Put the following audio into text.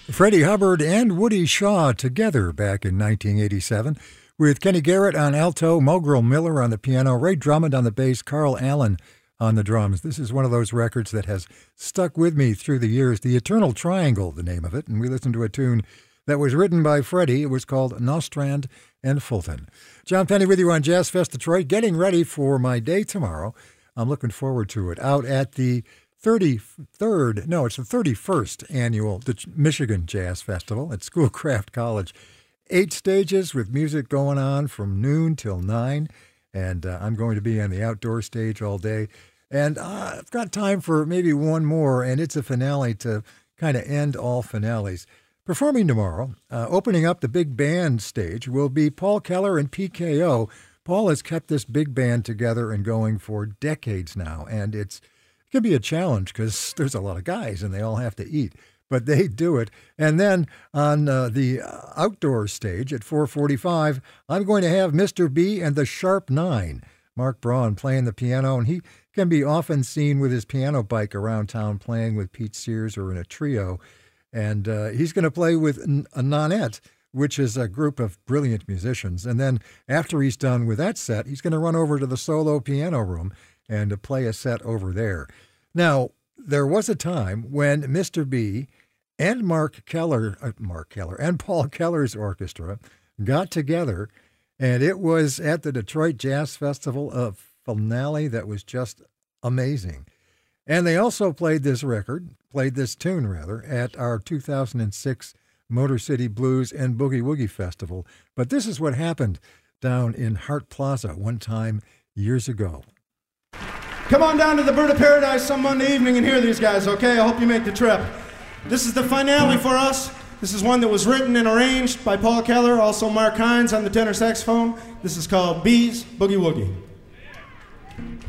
Freddie Hubbard and Woody Shaw together back in 1987 with Kenny Garrett on alto, Mulgrew Miller on the piano, Ray Drummond on the bass, Carl Allen on the drums. This is one of those records that has stuck with me through the years. The Eternal Triangle, the name of it, and we listened to a tune that was written by Freddie. It was called Nostrand and Fulton. John Penny with you on Jazz Fest Detroit, getting ready for my day tomorrow. I'm looking forward to it. Out at the 31st annual Michigan Jazz Festival at Schoolcraft College. 8 stages with music going on from noon till 9, and I'm going to be on the outdoor stage all day. And I've got time for maybe one more, and it's a finale to kind of end all finales. Performing tomorrow, opening up the big band stage, will be Paul Keller and PKO. Paul has kept this big band together and going for decades now, and it can be a challenge because there's a lot of guys and they all have to eat, but they do it. And then on the outdoor stage at 4:45, I'm going to have Mr. B and the Sharp Nine. Mark Braun playing the piano, and he can be often seen with his piano bike around town playing with Pete Sears or in a trio. And he's going to play with a Nonette, which is a group of brilliant musicians. And then after he's done with that set, he's going to run over to the solo piano room and to play a set over there. Now, there was a time when Mr. B and Mark Keller and Paul Keller's orchestra got together, and it was at the Detroit Jazz Festival, a finale that was just amazing. And they also played this tune at our 2006 Motor City Blues and Boogie Woogie Festival. But this is what happened down in Hart Plaza one time years ago. Come on down to the Bird of Paradise some Monday evening and hear these guys, okay? I hope you make the trip. This is the finale for us. This is one that was written and arranged by Paul Keller, also Mark Hines on the tenor saxophone. This is called Bees Boogie Woogie.